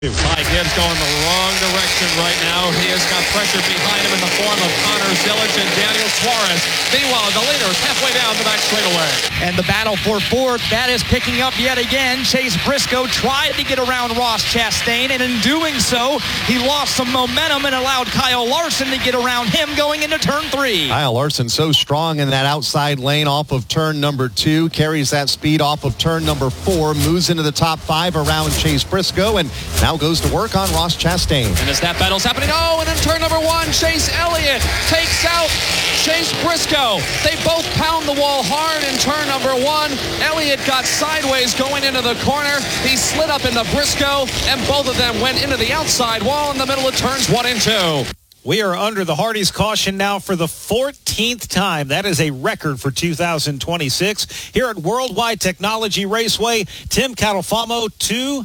Ty Gibbs going the wrong direction right now. He has got pressure behind him in the form of Connor Zilic and Daniel Suarez. Meanwhile, the leader is halfway down the back straightaway. And the battle for fourth, that is picking up yet again. Chase Briscoe tried to get around Ross Chastain, and in doing so, he lost some momentum and allowed Kyle Larson to get around him going into turn 3. Kyle Larson so strong in that outside lane off of turn number 2, carries that speed off of turn number 4, moves into the top 5 around Chase Briscoe, and now goes to work on Ross Chastain. And as that battle's happening, and in turn number 1, Chase Elliott takes out Chase Briscoe. They both pound the wall hard in turn number 1. Elliott got sideways going into the corner. He slid up into Briscoe, and both of them went into the outside wall in the middle of turns 1 and 2. We are under the Hardee's caution now for the 14th time. That is a record for 2026. Here at Worldwide Technology Raceway, Tim Catalfamo, two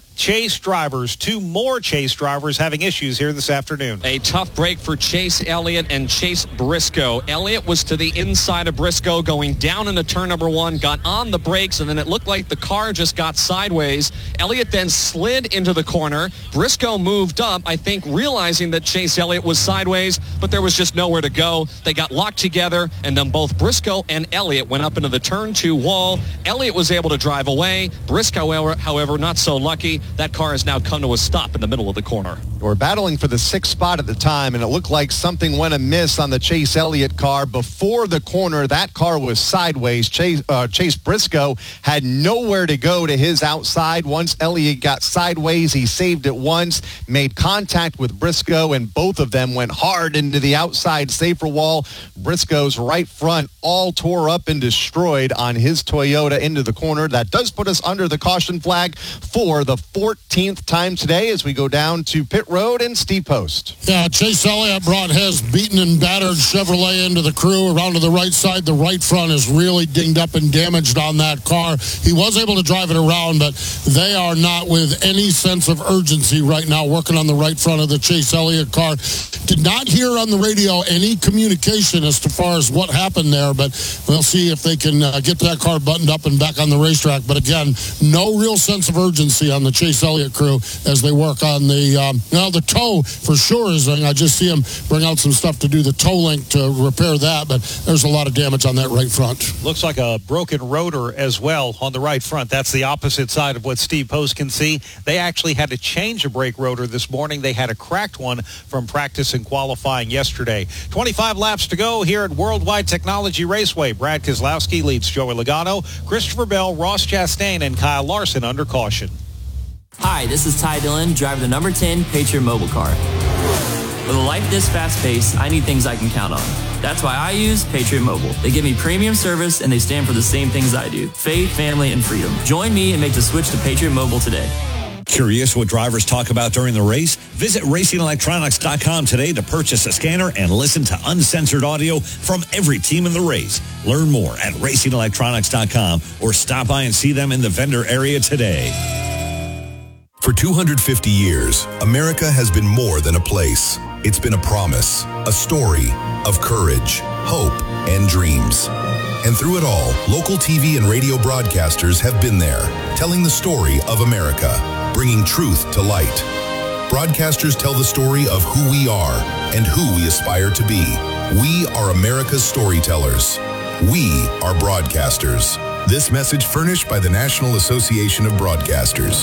more Chase drivers having issues here this afternoon. A tough break for Chase Elliott and Chase Briscoe. Elliott was to the inside of Briscoe going down into turn number 1, got on the brakes, and then it looked like the car just got sideways. Elliott then slid into the corner. Briscoe moved up, I think realizing that Chase Elliott was sideways, but there was just nowhere to go. They got locked together, and then both Briscoe and Elliott went up into the turn 2 wall. Elliott was able to drive away. Briscoe, however, not so lucky. That car has now come to a stop in the middle of the corner. We're battling for the 6th spot at the time, and it looked like something went amiss on the Chase Elliott car. Before the corner, that car was sideways. Chase Briscoe had nowhere to go to his outside. Once Elliott got sideways, he saved it once, made contact with Briscoe, and both of them went hard into the outside safer wall. Briscoe's right front all tore up and destroyed on his Toyota into the corner. That does put us under the caution flag for the 14th time today as we go down to pit road and Steve Post. Yeah, Chase Elliott brought his beaten and battered Chevrolet into the crew around to the right side. The right front is really dinged up and damaged on that car. He was able to drive it around, but they are not with any sense of urgency right now working on the right front of the Chase Elliott car. Did not hear on the radio any communication as to far as what happened there, but we'll see if they can get that car buttoned up and back on the racetrack. But again, no real sense of urgency on the Chase Elliott crew as they work on the tow for sure is. I just see him bring out some stuff to do the tow link to repair that, but there's a lot of damage on that right front. Looks like a broken rotor as well on the right front. That's the opposite side of what Steve Post can see. They actually had to change a brake rotor this morning. They had a cracked one from practice and qualifying yesterday. 25 laps to go here at Worldwide Technology Raceway. Brad Keselowski leads Joey Logano, Christopher Bell, Ross Chastain, and Kyle Larson under caution. Hi, this is Ty Dillon, driving the number 10 Patriot Mobile car. With a life this fast-paced, I need things I can count on. That's why I use Patriot Mobile. They give me premium service, and they stand for the same things I do: faith, family, and freedom. Join me and make the switch to Patriot Mobile today. Curious what drivers talk about during the race? Visit RacingElectronics.com today to purchase a scanner and listen to uncensored audio from every team in the race. Learn more at RacingElectronics.com or stop by and see them in the vendor area today. For 250 years, America has been more than a place. It's been a promise, a story of courage, hope, and dreams. And through it all, local TV and radio broadcasters have been there, telling the story of America, bringing truth to light. Broadcasters tell the story of who we are and who we aspire to be. We are America's storytellers. We are broadcasters. This message furnished by the National Association of Broadcasters.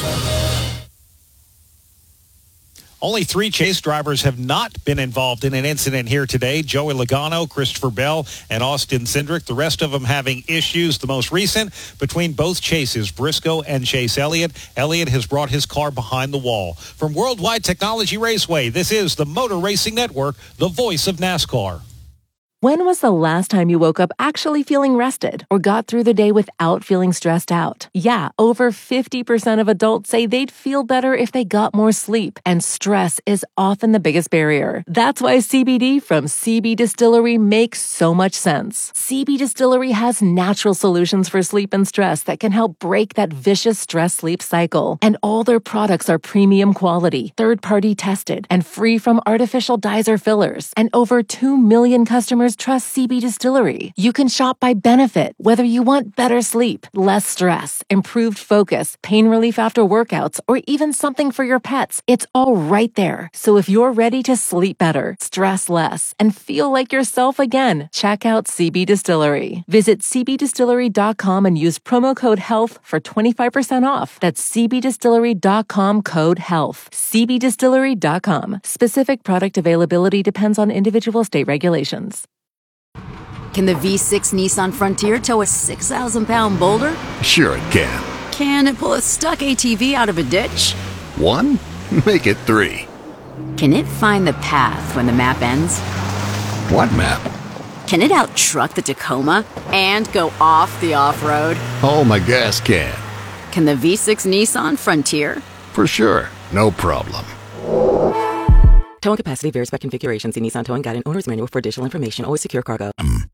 Only 3 Chase drivers have not been involved in an incident here today: Joey Logano, Christopher Bell, and Austin Cindric. The rest of them having issues. The most recent between both Chases, Briscoe and Chase Elliott. Elliott has brought his car behind the wall. From Worldwide Technology Raceway, this is the Motor Racing Network, the voice of NASCAR. When was the last time you woke up actually feeling rested or got through the day without feeling stressed out? Yeah, over 50% of adults say they'd feel better if they got more sleep, and stress is often the biggest barrier. That's why CBD from CB Distillery makes so much sense. CB Distillery has natural solutions for sleep and stress that can help break that vicious stress-sleep cycle. And all their products are premium quality, third-party tested, and free from artificial dyes or fillers. And over 2 million customers customers trust CB Distillery. You can shop by benefit, whether you want better sleep, less stress, improved focus, pain relief after workouts, or even something for your pets. It's all right there. So if you're ready to sleep better, stress less, and feel like yourself again, check out CB Distillery. Visit cbdistillery.com and use promo code HEALTH for 25% off. That's cbdistillery.com, code HEALTH. cbdistillery.com. Specific product availability depends on individual state regulations. Can the V6 Nissan Frontier tow a 6,000-pound boulder? Sure it can. Can it pull a stuck ATV out of a ditch? 1? Make it 3. Can it find the path when the map ends? What map? Can it out-truck the Tacoma and go off the off-road? Oh, my gas can. Can the V6 Nissan Frontier? For sure. No problem. Towing capacity varies by configuration. See Nissan Towing Guide and Owner's Manual for additional information. Always secure cargo.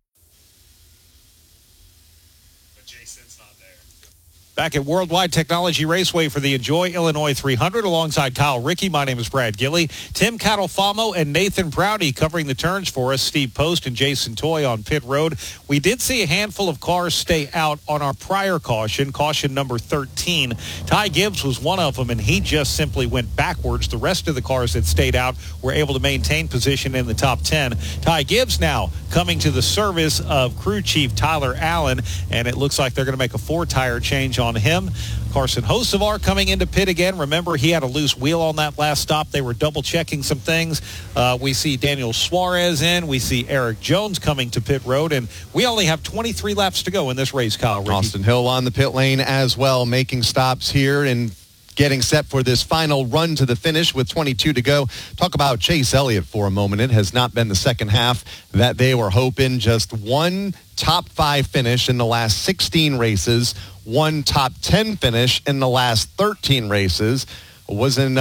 Back at Worldwide Technology Raceway for the Enjoy Illinois 300 alongside Kyle Rickey. My name is Brad Gilley. Tim Catalfamo and Nathan Prouty covering the turns for us. Steve Post and Jason Toy on pit road. We did see a handful of cars stay out on our prior caution number 13. Ty Gibbs was one of them, and he just simply went backwards. The rest of the cars that stayed out were able to maintain position in the top 10. Ty Gibbs now coming to the service of crew chief Tyler Allen, and it looks like they're going to make a 4-tire change on him. Carson Hocevar coming into pit again. Remember, he had a loose wheel on that last stop. They were double checking some things. We see Daniel Suarez in. We see Eric Jones coming to pit road, and we only have 23 laps to go in this race, Kyle Rickey. Austin Hill on the pit lane as well, making stops here and getting set for this final run to the finish with 22 to go. Talk about Chase Elliott for a moment. It has not been the second half that they were hoping. Just one top 5 finish in the last 16 races, one top 10 finish in the last 13 races. Was in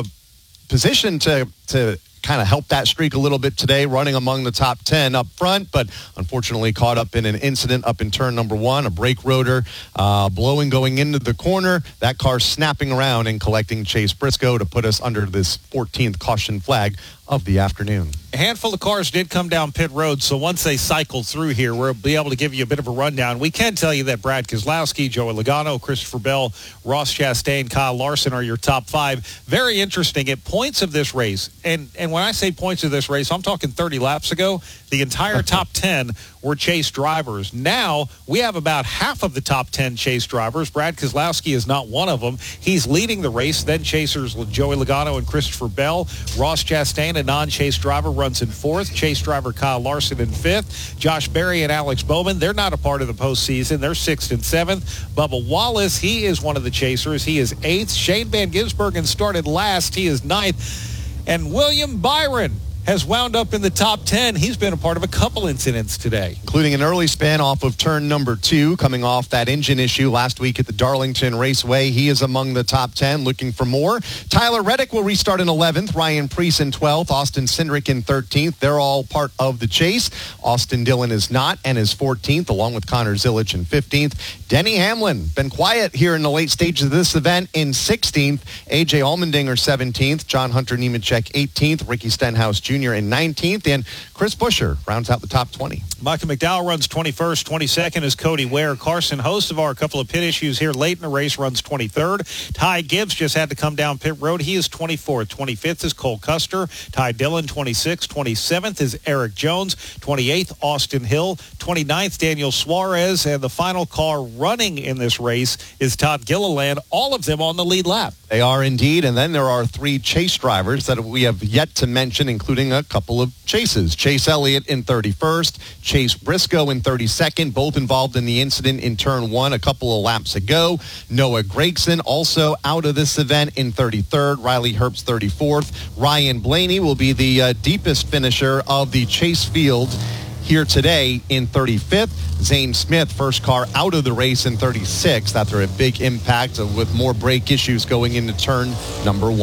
position to kind of help that streak a little bit today, running among the top 10 up front, but unfortunately caught up in an incident up in turn number 1, a brake rotor blowing going into the corner. That car snapping around and collecting Chase Briscoe to put us under this 14th caution flag of the afternoon. A handful of cars did come down pit road, so once they cycle through here, we'll be able to give you a bit of a rundown. We can tell you that Brad Keselowski, Joey Logano, Christopher Bell, Ross Chastain, Kyle Larson are your top 5. Very interesting. At points of this race, and when I say points of this race, I'm talking 30 laps ago, the entire top 10 were Chase drivers. Now, we have about half of the top 10 Chase drivers. Brad Keselowski is not one of them. He's leading the race. Then chasers Joey Logano and Christopher Bell. Ross Chastain, a non-Chase driver, runs in 4th. Chase driver Kyle Larson in 5th. Josh Berry and Alex Bowman, they're not a part of the postseason. They're 6th and 7th. Bubba Wallace, he is one of the chasers. He is 8th. Shane Van Gisbergen started last. He is 9th. And William Byron has wound up in the top 10. He's been a part of a couple incidents today, including an early spin off of turn number 2, coming off that engine issue last week at the Darlington Raceway. He is among the top 10, looking for more. Tyler Reddick will restart in 11th, Ryan Preece in 12th, Austin Cindric in 13th. They're all part of the chase. Austin Dillon is not and is 14th, along with Connor Zilic in 15th. Denny Hamlin, been quiet here in the late stages of this event, in 16th. A.J. Allmendinger 17th, John Hunter Nemechek 18th, Ricky Stenhouse Jr. in 19th, and Chris Buescher rounds out the top 20. Michael McDowell runs 21st. 22nd is Cody Ware. Carson Hocevar, a couple of pit issues here late in the race, runs 23rd. Ty Gibbs just had to come down pit road. He is 24th. 25th is Cole Custer. Ty Dillon, 26th. 27th is Eric Jones. 28th, Austin Hill. 29th, Daniel Suarez. And the final car running in this race is Todd Gilliland. All of them on the lead lap. They are indeed. And then there are 3 chase drivers that we have yet to mention, including a couple of chases. Chase Elliott in 31st, Chase Briscoe in 32nd, both involved in the incident in turn 1 a couple of laps ago. Noah Gragson also out of this event in 33rd, Riley Herbst 34th. Ryan Blaney will be the deepest finisher of the chase field here today in 35th. Zane Smith, first car out of the race in 36th after a big impact with more brake issues going into turn number 1.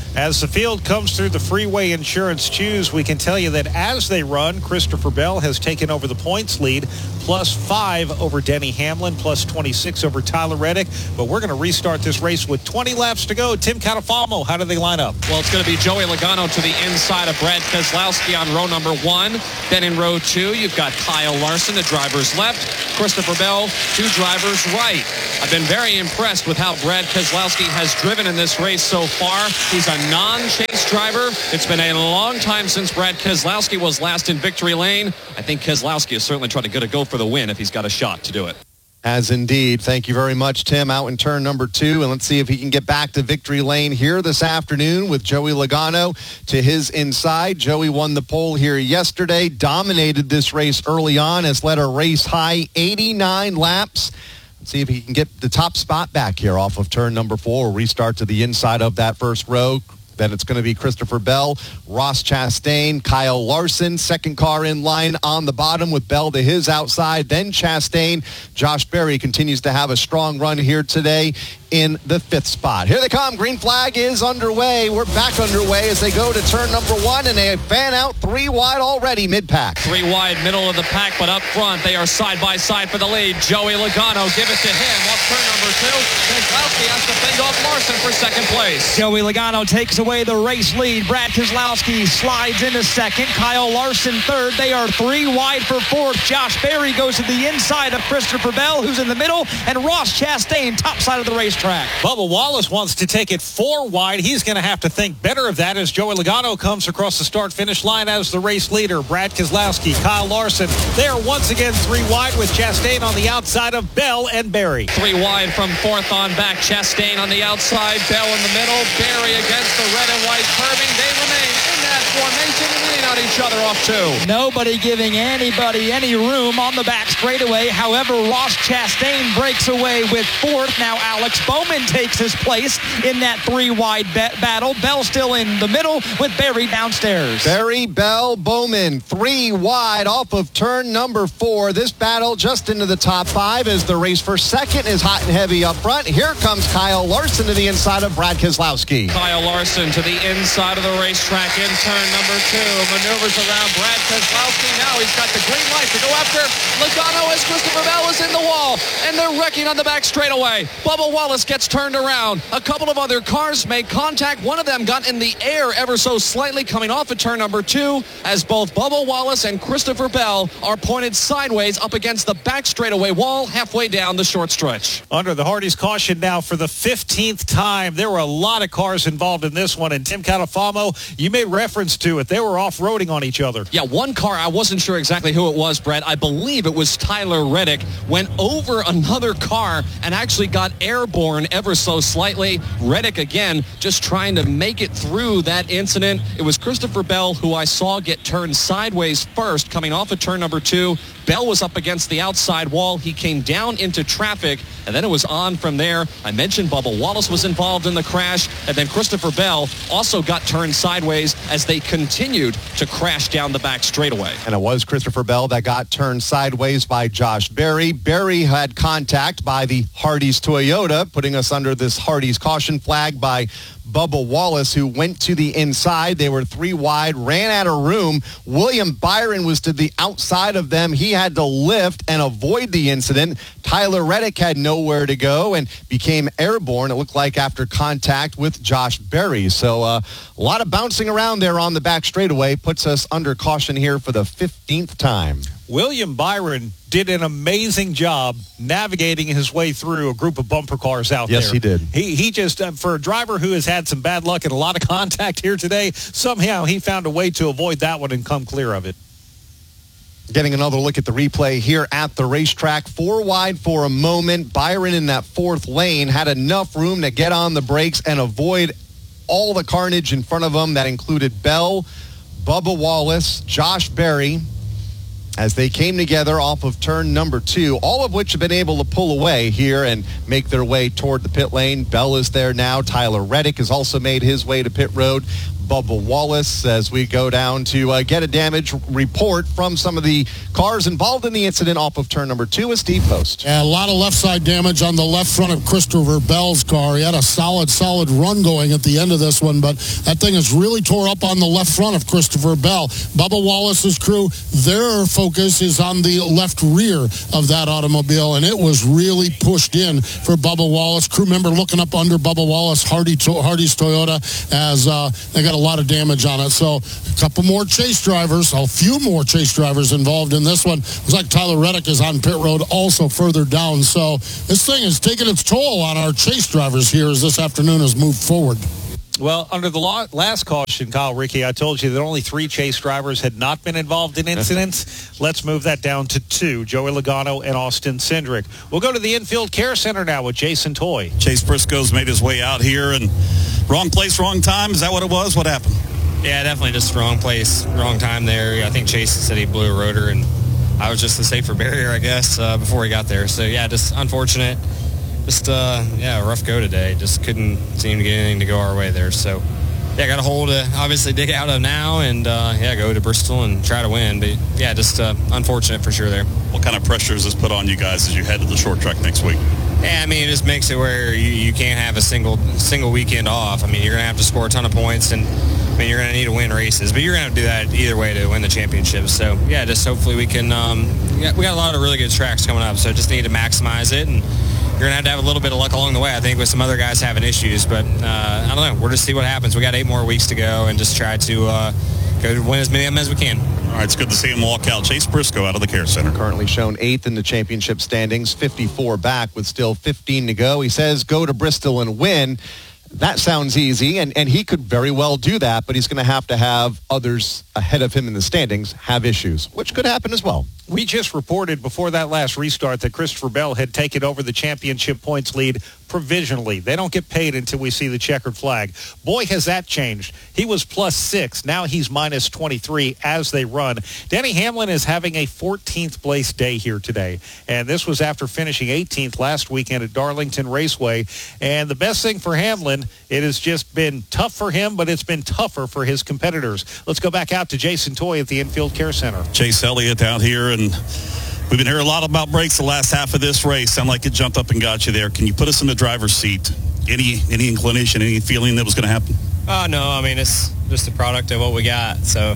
As the field comes through the Freeway Insurance Choose, we can tell you that as they run, Christopher Bell has taken over the points lead, +5 over Denny Hamlin, +26 over Tyler Reddick. But we're going to restart this race with 20 laps to go. Tim Catafalmo, how do they line up? Well, it's going to be Joey Logano to the inside of Brad Keselowski on row number 1. Then in row 2, you've got Kyle Larson, the driver's left. Christopher Bell, 2 drivers right. I've been very impressed with how Brad Keselowski has driven in this race so far. He's a non-chase driver. It's been a long time since Brad Keselowski was last in victory lane. I think Keselowski is certainly trying to get a go for the win if he's got a shot to do it. As indeed. Thank you very much, Tim. Out in turn number 2, and let's see if he can get back to victory lane here this afternoon with Joey Logano to his inside. Joey won the pole here yesterday, dominated this race early on, has led a race high 89 laps. Let's see if he can get the top spot back here off of turn number 4. We'll restart to the inside of that first row. Then it's going to be Christopher Bell, Ross Chastain, Kyle Larson, second car in line on the bottom with Bell to his outside. Then Chastain. Josh Berry continues to have a strong run here today in the 5th spot. Here they come. Green flag is underway. We're back underway as they go to turn number 1, and they fan out 3 wide already mid-pack. 3 wide, middle of the pack, but up front, they are side by side for the lead. Joey Logano, give it to him. Off turn number 2, Keselowski has to fend off Larson for second place. Joey Logano takes away the race lead. Brad Keselowski slides into second. Kyle Larson third. They are 3 wide for 4th. Josh Berry goes to the inside of Christopher Bell, who's in the middle, and Ross Chastain top side of the racetrack. Bubba Wallace wants to take it 4 wide. He's going to have to think better of that as Joey Logano comes across the start-finish line as the race leader. Brad Keselowski, Kyle Larson. They are once again 3 wide with Chastain on the outside of Bell and Berry. 3 wide from 4th on back. Chastain on the outside, Bell in the middle. Berry against the red and white curving. They remain in that formation, leaning on each other off 2. Nobody giving anybody any room on the back straightaway. However, Ross Chastain breaks away with 4th. Now Alex Bowman takes his place in that 3 wide battle. Bell still in the middle with Berry downstairs. Berry, Bell, Bowman, 3 wide off of turn number 4. This battle just into the top 5 as the race for second is hot and heavy up front. Here comes Kyle Larson to the inside of Brad Keselowski. Kyle Larson to the inside of the racetrack in turn number 2. Maneuvers around Brad Keselowski. Now he's got the green light to go after Logano as Christopher Bell is in the wall. And they're wrecking on the back straightaway. Bubba Wallace gets turned around. A couple of other cars made contact. One of them got in the air ever so slightly coming off of turn number 2 as both Bubba Wallace and Christopher Bell are pointed sideways up against the back straightaway wall halfway down the short stretch. Under the Hardy's caution now for the 15th time. There were a lot of cars involved in this one, and Tim Catafalmo, you made reference to it. They were off-roading on each other. Yeah, one car, I wasn't sure exactly who it was, Brett. I believe it was Tyler Reddick, went over another car and actually got airborne ever so slightly. Reddick, again, just trying to make it through that incident. It was Christopher Bell who I saw get turned sideways first, coming off of turn number 2. Bell was up against the outside wall. He came down into traffic, and then it was on from there. I mentioned Bubba Wallace was involved in the crash, and then Christopher Bell also got turned sideways as they continued to crash down the back straightaway. And it was Christopher Bell that got turned sideways by Josh Berry. Berry had contact by the Hardy's Toyota, putting us under this Hardy's caution flag by Bubba Wallace, who went to the inside. They were 3 wide, ran out of room. William Byron was to the outside of them. He had to lift and avoid the incident. Tyler Reddick had nowhere to go and became airborne, it looked like, after contact with Josh Berry. So a lot of bouncing around there on the back straightaway puts us under caution here for the 15th time. William Byron did an amazing job navigating his way through a group of bumper cars out there. Yes, he did. He just, for a driver who has had some bad luck and a lot of contact here today, somehow he found a way to avoid that one and come clear of it. Getting another look at the replay here at the racetrack. 4 wide for a moment. Byron in that 4th lane had enough room to get on the brakes and avoid all the carnage in front of him. That included Bell, Bubba Wallace, Josh Berry, as they came together off of turn number 2, all of which have been able to pull away here and make their way toward the pit lane. Bell is there now. Tyler Reddick has also made his way to pit road. Bubba Wallace as we go down to get a damage report from some of the cars involved in the incident off of turn number 2 with Steve Post. Yeah, a lot of left side damage on the left front of Christopher Bell's car. He had a solid run going at the end of this one, but that thing is really tore up on the left front of Christopher Bell. Bubba Wallace's crew, their focus is on the left rear of that automobile, and it was really pushed in for Bubba Wallace. Crew member looking up under Bubba Wallace, Hardy's Toyota, as they got a lot of damage on it. So a couple more chase drivers, a few more chase drivers involved in this one. It was like Tyler Reddick is on pit road also further down. So this thing is taking its toll on our chase drivers here as this afternoon has moved forward. Well, under the last caution, Kyle Rickey, I told you that only 3 chase drivers had not been involved in incidents. Let's move that down to 2, Joey Logano and Austin Cindric. We'll go to the Infield Care Center now with Jason Toy. Chase Briscoe's made his way out here, and wrong place, wrong time. Is that what it was? What happened? Yeah, definitely just wrong place, wrong time there. I think Chase said he blew a rotor, and I was just the safer barrier, I guess, before he got there. So, yeah, just unfortunate. Just, a rough go today. Just couldn't seem to get anything to go our way there. So, yeah, got a hole to obviously dig out of now and, go to Bristol and try to win. But, yeah, just unfortunate for sure there. What kind of pressure does this put on you guys as you head to the short track next week? Yeah, I mean, it just makes it where you can't have a single weekend off. I mean, you're going to have to score a ton of points, and, I mean, you're going to need to win races. But you're going to have to do that either way to win the championship. So, yeah, just hopefully we can we got a lot of really good tracks coming up, so just need to maximize it. And you're going to have a little bit of luck along the way, I think, with some other guys having issues. But, I don't know. We'll just see what happens. We got 8 more weeks to go and just try to go to win as many of them as we can. All right, it's good to see him walk out. Chase Briscoe out of the Care Center. Currently shown 8th in the championship standings, 54 back with still 15 to go. He says go to Bristol and win. That sounds easy, and he could very well do that, but he's going to have others ahead of him in the standings have issues, which could happen as well. We just reported before that last restart that Christopher Bell had taken over the championship points lead provisionally. They don't get paid until we see the checkered flag. Boy, has that changed. He was +6. Now he's -23 as they run. Denny Hamlin is having a 14th place day here today. And this was after finishing 18th last weekend at Darlington Raceway. And the best thing for Hamlin, it has just been tough for him, but it's been tougher for his competitors. Let's go back out to Jason Toy at the Infield Care Center. Chase Elliott out here, and we've been hearing a lot about brakes the last half of this race. Sound like it jumped up and got you there. Can you put us in the driver's seat? Any inclination, any feeling that was going to happen? No, I mean, it's just a product of what we got. So,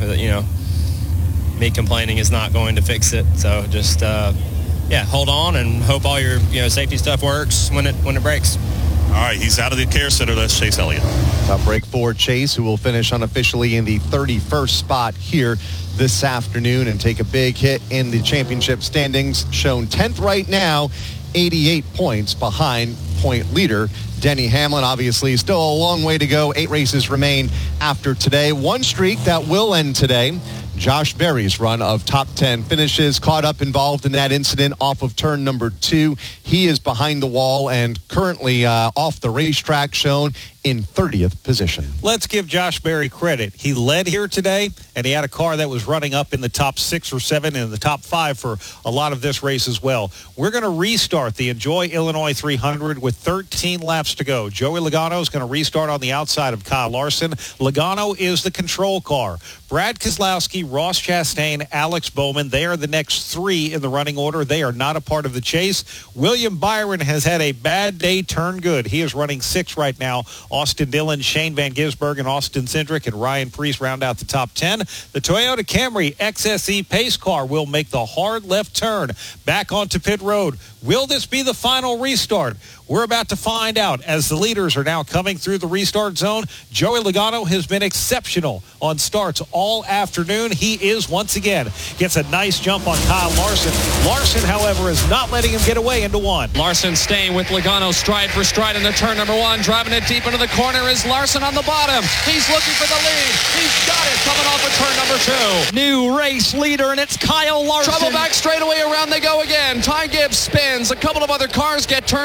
me complaining is not going to fix it. So just, hold on and hope all your, safety stuff works when it breaks. All right, he's out of the Care Center. That's Chase Elliott. Top break for Chase, who will finish unofficially in the 31st spot here this afternoon and take a big hit in the championship standings. Shown 10th right now, 88 points behind point leader Denny Hamlin. Obviously, still a long way to go. 8 races remain after today. One streak that will end today. Josh Berry's run of top 10 finishes, caught up involved in that incident off of turn number 2. He is behind the wall and currently off the racetrack, shown in 30th position. Let's give Josh Berry credit. He led here today, and he had a car that was running up in the top 6 or 7 and in the top 5 for a lot of this race as well. We're going to restart the Enjoy Illinois 300 with 13 laps to go. Joey Logano is going to restart on the outside of Kyle Larson. Logano is the control car. Brad Keselowski, Ross Chastain, Alex Bowman, they are the next 3 in the running order. They are not a part of the chase. William Byron has had a bad day turn good. He is running 6 right now. Austin Dillon, Shane Van Gisbergen, and Austin Cindric, and Ryan Preece round out the top 10. The Toyota Camry XSE pace car will make the hard left turn back onto pit road. Will this be the final restart? We're about to find out as the leaders are now coming through the restart zone. Joey Logano has been exceptional on starts all afternoon. He is once again gets a nice jump on Kyle Larson. Larson, however, is not letting him get away into 1. Larson staying with Logano stride for stride into turn number 1. Driving it deep into the corner is Larson on the bottom. He's looking for the lead. He's got it coming off of turn number 2. New race leader, and it's Kyle Larson. Trouble back straightaway around they go again. Ty Gibbs spins. A couple of other cars get turned dead side.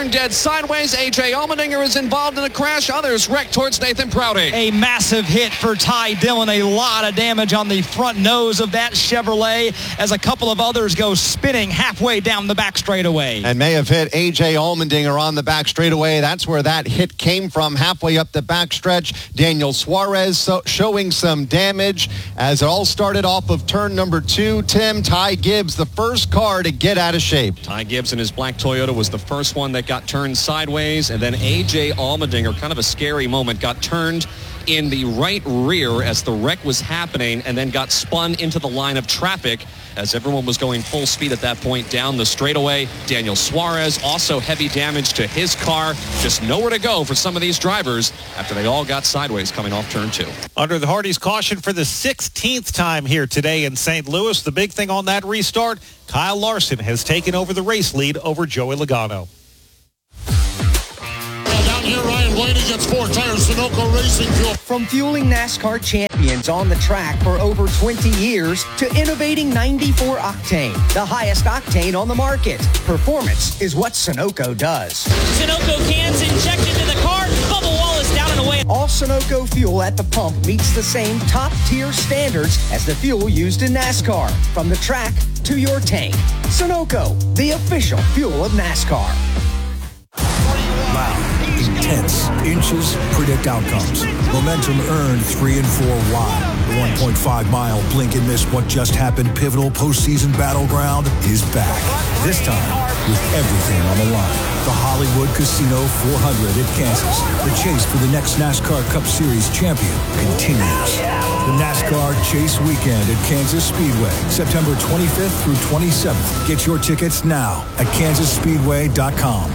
sideways. A.J. Allmendinger is involved in a crash. Others wrecked towards Nathan Prouty. A massive hit for Ty Dillon. A lot of damage on the front nose of that Chevrolet as a couple of others go spinning halfway down the back straightaway. And may have hit A.J. Allmendinger on the back straightaway. That's where that hit came from, halfway up the backstretch. Daniel Suarez showing some damage as it all started off of turn number 2. Tim, Ty Gibbs, the first car to get out of shape. Ty Gibbs in his black Toyota was the first one that got turned sideways, and then A.J. Allmendinger, kind of a scary moment, got turned in the right rear as the wreck was happening and then got spun into the line of traffic as everyone was going full speed at that point down the straightaway. Daniel Suarez, also heavy damage to his car. Just nowhere to go for some of these drivers after they all got sideways coming off turn 2. Under the Hardee's caution for the 16th time here today in St. Louis. The big thing on that restart, Kyle Larson has taken over the race lead over Joey Logano. Here, Ryan Blaney gets 4 tires, Sunoco Racing Fuel. From fueling NASCAR champions on the track for over 20 years to innovating 94 octane, the highest octane on the market. Performance is what Sunoco does. Sunoco cans injected to the car, bubble wall is down and away. All Sunoco fuel at the pump meets the same top-tier standards as the fuel used in NASCAR. From the track to your tank. Sunoco, the official fuel of NASCAR. Loud, intense, inches predict outcomes. Momentum earned 3 and 4 wide. The 1.5-mile blink and miss what just happened pivotal postseason battleground is back. This time with everything on the line. The Hollywood Casino 400 at Kansas. The chase for the next NASCAR Cup Series champion continues. The NASCAR Chase Weekend at Kansas Speedway, September 25th through 27th. Get your tickets now at kansasspeedway.com.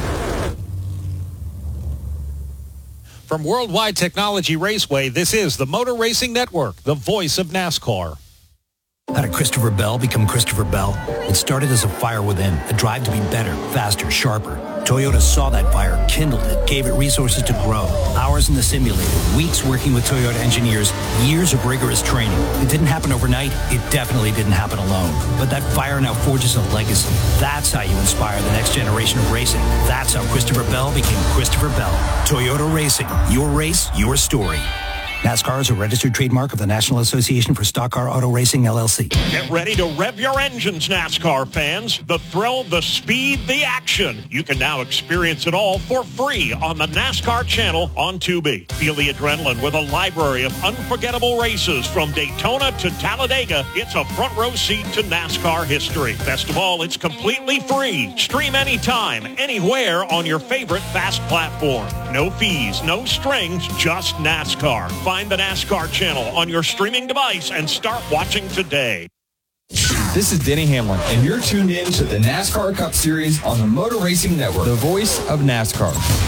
From Worldwide Technology Raceway, this is the Motor Racing Network, the voice of NASCAR. How did Christopher Bell become Christopher Bell? It started as a fire within, a drive to be better, faster, sharper. Toyota saw that fire, kindled it, gave it resources to grow. Hours in the simulator, weeks working with Toyota engineers, years of rigorous training. It didn't happen overnight. It definitely didn't happen alone. But that fire now forges a legacy. That's how you inspire the next generation of racing. That's how Christopher Bell became Christopher Bell. Toyota Racing. Your race, your story. NASCAR is a registered trademark of the National Association for Stock Car Auto Racing, LLC. Get ready to rev your engines, NASCAR fans. The thrill, the speed, the action. You can now experience it all for free on the NASCAR channel on Tubi. Feel the adrenaline with a library of unforgettable races from Daytona to Talladega. It's a front row seat to NASCAR history. Best of all, it's completely free. Stream anytime, anywhere on your favorite FAST platform. No fees, no strings, just NASCAR. Find the NASCAR channel on your streaming device and start watching today. This is Denny Hamlin, and you're tuned in to the NASCAR Cup Series on the Motor Racing Network, the voice of NASCAR.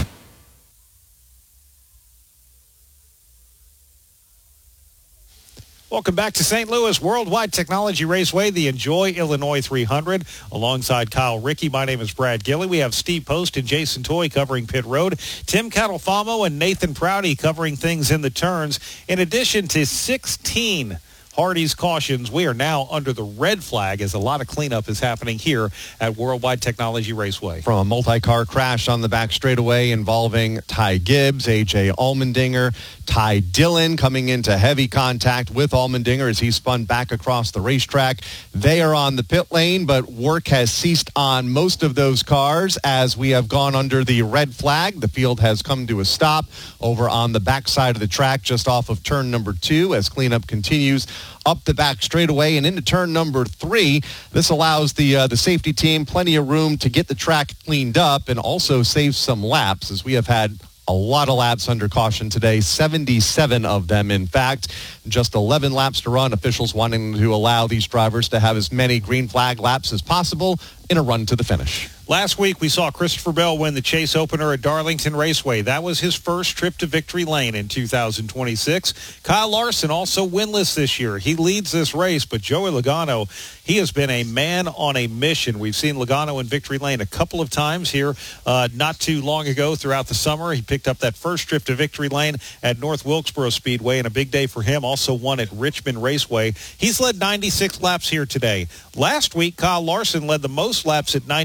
Welcome back to St. Louis Worldwide Technology Raceway, the Enjoy Illinois 300. Alongside Kyle Rickey, my name is Brad Gilley. We have Steve Post and Jason Toy covering pit road. Tim Catalfamo and Nathan Prouty covering things in the turns. In addition to 16 Hardee's cautions, we are now under the red flag as a lot of cleanup is happening here at Worldwide Technology Raceway. From a multi-car crash on the back straightaway involving Ty Gibbs, A.J. Allmendinger, Ty Dillon coming into heavy contact with Allmendinger as he spun back across the racetrack. They are on the pit lane, but work has ceased on most of those cars as we have gone under the red flag. The field has come to a stop over on the backside of the track just off of turn number 2 as cleanup continues up the back straightaway and into turn number 3. This allows the safety team plenty of room to get the track cleaned up and also save some laps as we have had a lot of laps under caution today, 77 of them, in fact. Just 11 laps to run. Officials wanting to allow these drivers to have as many green flag laps as possible in a run to the finish. Last week, we saw Christopher Bell win the Chase Opener at Darlington Raceway. That was his first trip to victory lane in 2026. Kyle Larson also winless this year. He leads this race, but Joey Logano, he has been a man on a mission. We've seen Logano in victory lane a couple of times here not too long ago throughout the summer. He picked up that first trip to victory lane at North Wilkesboro Speedway, and a big day for him. Also won at Richmond Raceway. He's led 96 laps here today. Last week, Kyle Larson led the most laps at 99.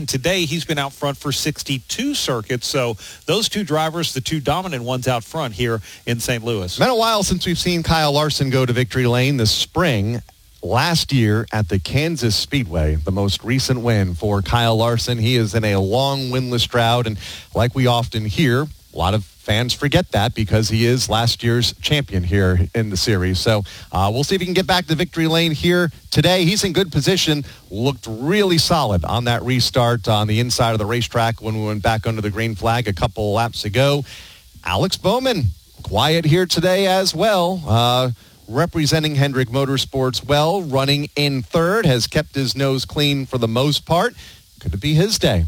today he's been out front for 62 circuits. So those two drivers, the two dominant ones out front here in St. Louis. Been a while since we've seen Kyle Larson go to victory lane this spring. Last year at the Kansas Speedway, the most recent win for Kyle Larson. He is in a long winless drought, and like we often hear, a lot of fans forget that because he is last year's champion here in the series. So we'll see if he can get back to victory lane here today. He's in good position, looked really solid on that restart on the inside of the racetrack when we went back under the green flag a couple laps ago. Alex Bowman, quiet here today as well. Representing Hendrick Motorsports well, running in third, has kept his nose clean for the most part. Could it be his day?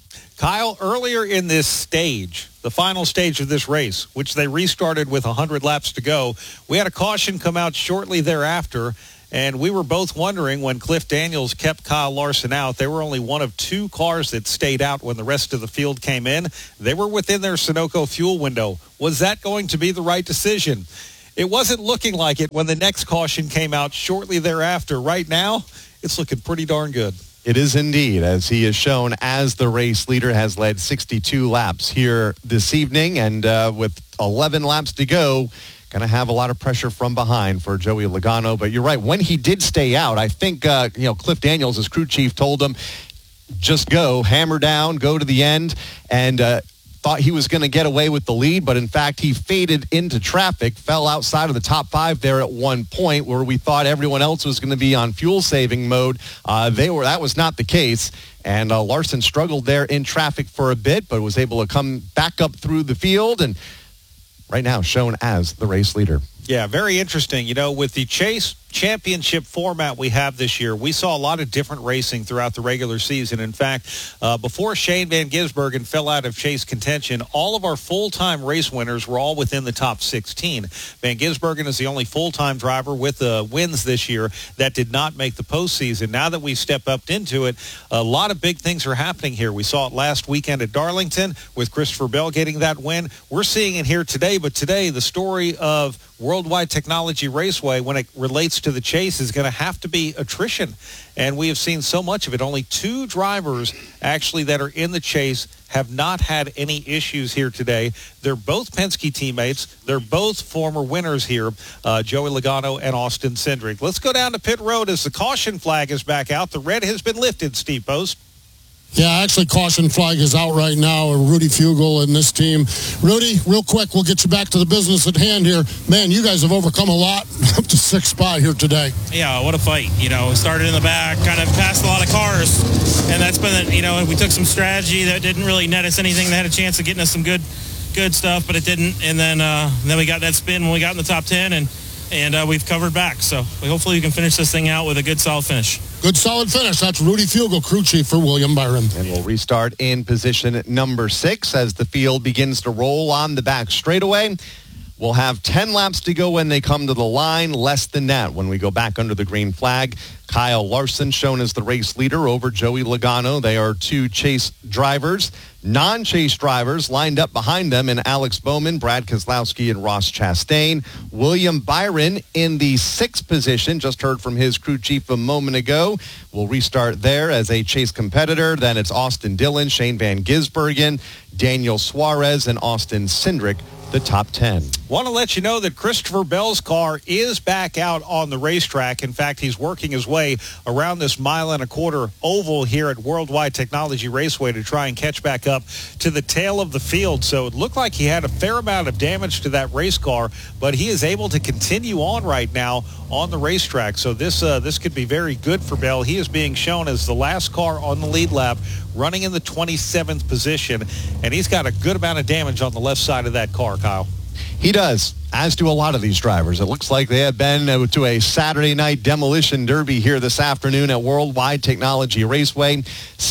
Kyle, earlier in this stage, the final stage of this race, which they restarted with 100 laps to go, we had a caution come out shortly thereafter, and we were both wondering when Cliff Daniels kept Kyle Larson out. They were only one of two cars that stayed out when the rest of the field came in. They were within their Sunoco fuel window. Was that going to be the right decision? It wasn't looking like it when the next caution came out shortly thereafter. Right now, it's looking pretty darn good. It is indeed, as he is shown as the race leader, has led 62 laps here this evening, and with 11 laps to go, going to have a lot of pressure from behind for Joey Logano. But you're right, when he did stay out, I think Cliff Daniels, his crew chief, told him, just go, hammer down, go to the end, and thought he was going to get away with the lead, but in fact he faded into traffic, fell outside of the top five there at one point where we thought everyone else was going to be on fuel saving mode. That was not the case, and Larson struggled there in traffic for a bit, but was able to come back up through the field, and right now shown as the race leader. Yeah, very interesting. With the Chase Championship format we have this year, we saw a lot of different racing throughout the regular season. In fact, before Shane Van Gisbergen fell out of Chase contention, all of our full-time race winners were all within the top 16. Van Gisbergen is the only full-time driver with wins this year that did not make the postseason. Now that we step up into it, a lot of big things are happening here. We saw it last weekend at Darlington with Christopher Bell getting that win. We're seeing it here today, but today the story of Worldwide Technology Raceway when it relates to the Chase is going to have to be attrition. And we have seen so much of it. Only two drivers actually that are in the Chase have not had any issues here today. They're both Penske teammates. They're both former winners here, Joey Logano and Austin Cindric. Let's go down to pit road as the caution flag is back out. The red has been lifted, Steve Post. Yeah, actually, caution flag is out right now. Rudy Fugle and this team. Rudy, real quick, we'll get you back to the business at hand here. Man, you guys have overcome a lot up to sixth spot here today. Yeah, what a fight. Started in the back, kind of passed a lot of cars, and that's been, we took some strategy that didn't really net us anything. They had a chance of getting us some good stuff, but it didn't. And then we got that spin when we got in the top 10, and we've covered back. So hopefully we can finish this thing out with a good, solid finish. Good, solid finish. That's Rudy Fugle, crew chief for William Byron. And we'll restart in position number 6 as the field begins to roll on the back straightaway. We'll have 10 laps to go when they come to the line, less than that when we go back under the green flag. Kyle Larson shown as the race leader over Joey Logano. They are two Chase drivers. Non-Chase drivers lined up behind them in Alex Bowman, Brad Keselowski, and Ross Chastain. William Byron in the 6th position. Just heard from his crew chief a moment ago. We'll restart there as a Chase competitor. Then it's Austin Dillon, Shane Van Gisbergen, Daniel Suarez, and Austin Cindric, the top 10. Want to let you know that Christopher Bell's car is back out on the racetrack. In fact, he's working his way around this 1.25 mile oval here at Worldwide Technology Raceway to try and catch back up to the tail of the field. So it looked like he had a fair amount of damage to that race car, but he is able to continue on right now on the racetrack. So this could be very good for Bell. He is being shown as the last car on the lead lap, running in the 27th position, and he's got a good amount of damage on the left side of that car, Kyle. He does, as do a lot of these drivers. It looks like they have been to a Saturday night demolition derby here this afternoon at Worldwide Technology Raceway.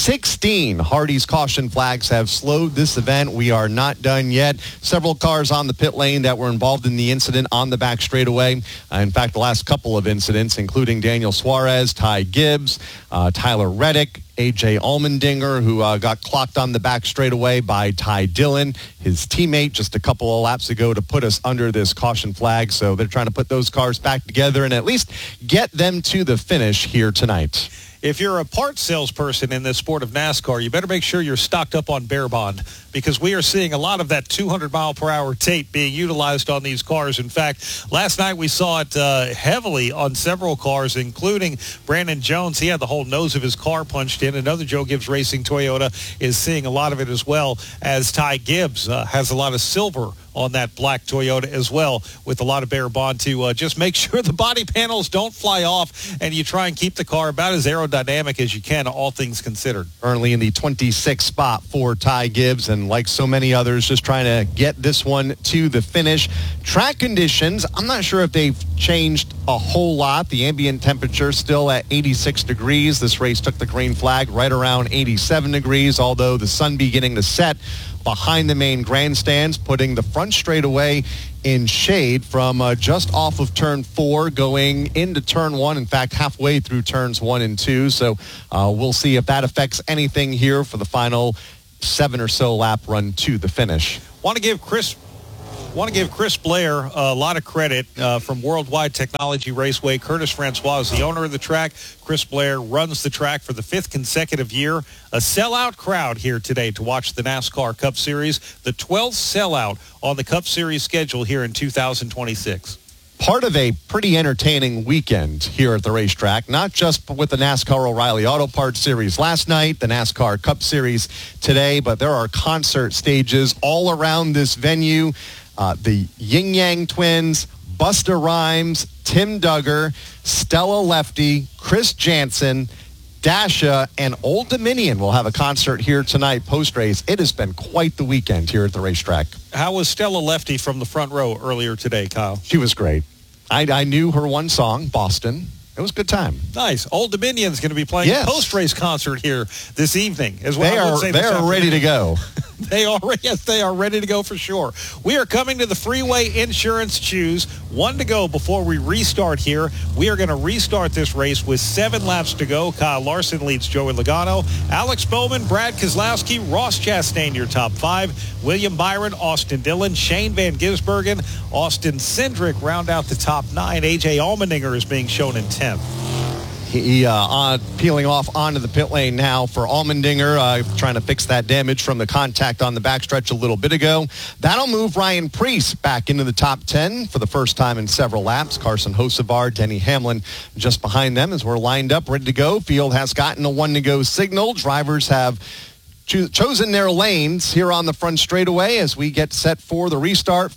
16 Hardee's caution flags have slowed this event. We are not done yet. Several cars on the pit lane that were involved in the incident on the back straightaway. In fact, the last couple of incidents, including Daniel Suarez, Ty Gibbs, Tyler Reddick, A.J. Allmendinger, who got clocked on the back straightaway by Ty Dillon, his teammate, just a couple of laps ago to put us under this caution flag. So they're trying to put those cars back together and at least get them to the finish here tonight. if you're a parts salesperson in this sport of NASCAR, you better make sure you're stocked up on Bear Bond, because we are seeing a lot of that 200-mile-per-hour tape being utilized on these cars. In fact, last night we saw it heavily on several cars, including Brandon Jones. He had the whole nose of his car punched in. Another Joe Gibbs Racing Toyota is seeing a lot of it as well, as Ty Gibbs has a lot of silver on that black Toyota as well, with a lot of Bear Bond to just make sure the body panels don't fly off and you try and keep the car about as aerodynamic as you can, all things considered. Currently in the 26th spot for Ty Gibbs, and like so many others, just trying to get this one to the finish. Track conditions, I'm not sure if they've changed a whole lot. The ambient temperature still at 86 degrees. This race took the green flag right around 87 degrees, although the sun beginning to set behind the main grandstands, putting the front straightaway in shade from just off of turn 4 going into turn 1. In fact, halfway through turns 1 and 2. So we'll see if that affects anything here for the final 7 or so lap run to the finish. Want to give Chris Blair a lot of credit from Worldwide Technology Raceway. Curtis Francois is the owner of the track. Chris Blair runs the track for the 5th consecutive year. A sellout crowd here today to watch the NASCAR Cup Series, the 12th sellout on the Cup Series schedule here in 2026. Part of a pretty entertaining weekend here at the racetrack, not just with the NASCAR O'Reilly Auto Parts Series last night, the NASCAR Cup Series today, but there are concert stages all around this venue. The Yin Yang Twins, Busta Rhymes, Tim Duggar, Stella Lefty, Chris Jansen, Dasha, and Old Dominion will have a concert here tonight post-race. It has been quite the weekend here at the racetrack. How was Stella Lefty from the front row earlier today, Kyle? She was great. I knew her one song, Boston. It was a good time. Nice. Old Dominion's going to be playing a post-race concert here this evening as well. They are ready to go. They are ready to go for sure. We are coming to the Freeway Insurance Choose. 1 to go before we restart here. We are going to restart this race with 7 laps to go. Kyle Larson leads Joey Logano. Alex Bowman, Brad Keselowski, Ross Chastain, your top 5. William Byron, Austin Dillon, Shane Van Gisbergen, Austin Cindric round out the top 9. A.J. Allmendinger is being shown in 10th. He peeling off onto the pit lane now for Allmendinger, trying to fix that damage from the contact on the backstretch a little bit ago. That'll move Ryan Preece back into the top 10 for the first time in several laps. Carson Hocevar, Denny Hamlin just behind them as we're lined up, ready to go. Field has gotten a 1 to go signal. Drivers have chosen their lanes here on the front straightaway as we get set for the restart.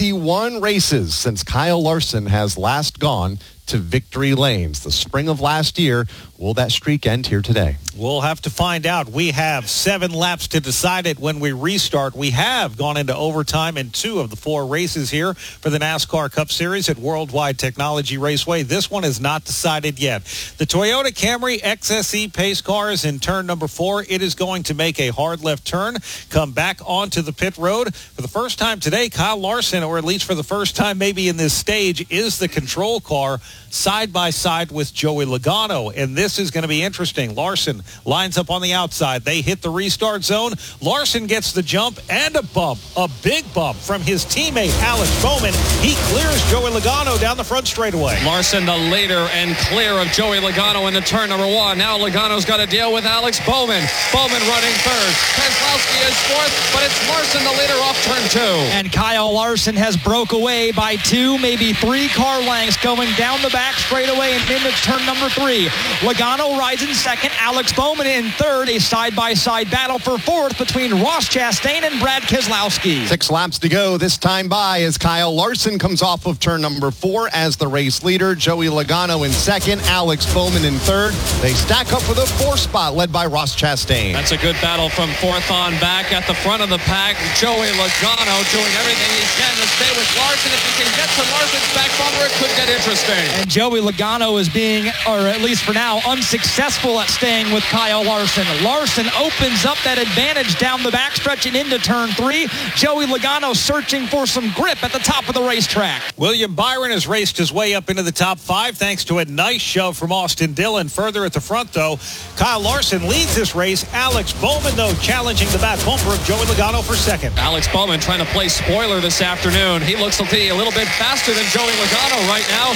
51 races since Kyle Larson has last gone to victory lanes. The spring of last year, will that streak end here today? We'll have to find out. We have 7 laps to decide it when we restart. We have gone into overtime in 2 of the 4 races here for the NASCAR Cup Series at Worldwide Technology Raceway. This one is not decided yet. The Toyota Camry XSE pace car is in turn number 4. It is going to make a hard left turn, come back onto the pit road. For the first time today, Kyle Larson, or at least for the first time maybe in this stage, is the control car side by side with Joey Logano. And this is going to be interesting. Larson lines up on the outside. They hit the restart zone. Larson gets the jump and a bump, a big bump from his teammate Alex Bowman. He clears Joey Logano down the front straightaway. Larson the leader and clear of Joey Logano in the turn number 1. Now Logano's got to deal with Alex Bowman. Bowman running third. Keselowski is 4th, but it's Larson the leader off turn 2. And Kyle Larson has broke away by 2, maybe 3 car lengths going down the back straightaway and into turn number 3. Logano rides in 2nd. Alex Bowman in 3rd. A side-by-side battle for 4th between Ross Chastain and Brad Keselowski. 6 laps to go this time by as Kyle Larson comes off of turn number 4 as the race leader. Joey Logano in 2nd. Alex Bowman in 3rd. They stack up for the 4th spot led by Ross Chastain. That's a good battle from 4th on back. At the front of the pack, Joey Logano doing everything he can to stay with Larson. If he can get to Larson's back bumper, it could get interesting. And Joey Logano is being, or at least for now, unsuccessful at staying with Kyle Larson. Larson opens up that advantage down the backstretch and into turn 3. Joey Logano searching for some grip at the top of the racetrack. William Byron has raced his way up into the top 5 thanks to a nice shove from Austin Dillon. Further at the front, though, Kyle Larson leads this race. Alex Bowman, though, challenging the back bumper of Joey Logano for 2nd. Alex Bowman trying to play spoiler this afternoon. He looks to be a little bit faster than Joey Logano right now. He's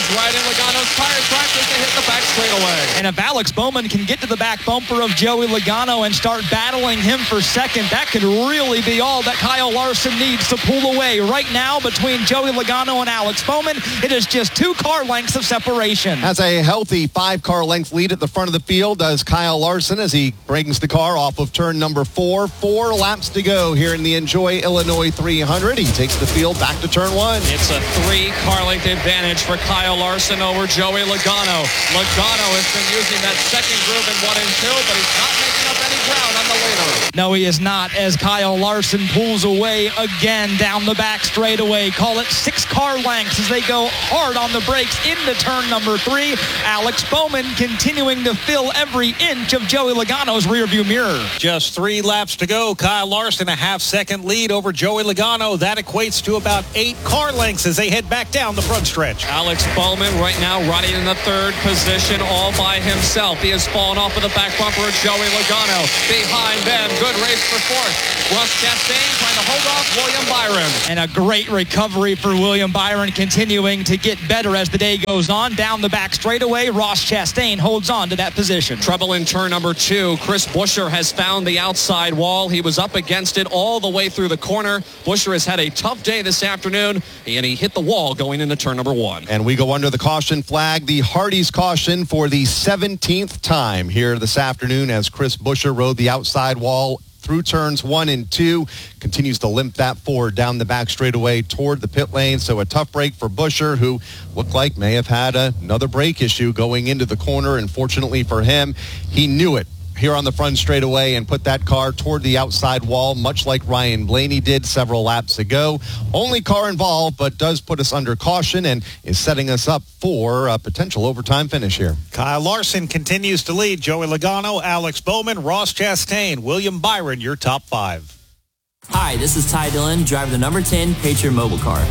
right in Logano's tire track as they hit the back straightaway. And if Alex Bowman can get to the back bumper of Joey Logano and start battling him for second, that could really be all that Kyle Larson needs to pull away. Right now, between Joey Logano and Alex Bowman, it is just 2 car lengths of separation. Has a healthy 5-car length lead at the front of the field does Kyle Larson as he brings the car off of turn number 4. 4 laps to go here in the Enjoy Illinois 300. He takes the field back to turn 1. It's a 3-car length advantage for Kyle Larson over Joey Logano. Logano has been using that second groove in 1 and 2, but he's not making up any ground on the leader. No, he is not, as Kyle Larson pulls away again down the back straightaway. Call it 6 car lengths as they go hard on the brakes into turn number 3. Alex Bowman continuing to fill every inch of Joey Logano's rearview mirror. Just 3 laps to go. Kyle Larson a half-second lead over Joey Logano. That equates to about 8 car lengths as they head back down the front stretch. Alex Bowman right now riding in the 3rd position all by himself. He has fallen off of the back bumper of Joey Logano. Behind them, good race for 4th. Ross Chastain trying to hold off William Byron. And a great recovery for William Byron, continuing to get better as the day goes on. Down the back straightaway, Ross Chastain holds on to that position. Trouble in turn number 2. Chris Buescher has found the outside wall. He was up against it all the way through the corner. Buescher has had a tough day this afternoon, and he hit the wall going into turn number 1. And we go under the caution flag, the Hardee's caution for the 17th time here this afternoon as Chris Buescher rode the outside wall through turns 1 and 2, continues to limp that forward down the back straightaway toward the pit lane. So a tough break for Buescher, who looked like may have had another brake issue going into the corner. And fortunately for him, he knew it here on the front straightaway and put that car toward the outside wall, much like Ryan Blaney did several laps ago. Only car involved, but does put us under caution and is setting us up for a potential overtime finish here. Kyle Larson continues to lead. Joey Logano, Alex Bowman, Ross Chastain, William Byron, your top 5. Hi, this is Ty Dillon, driver the number 10 Patriot Mobile car.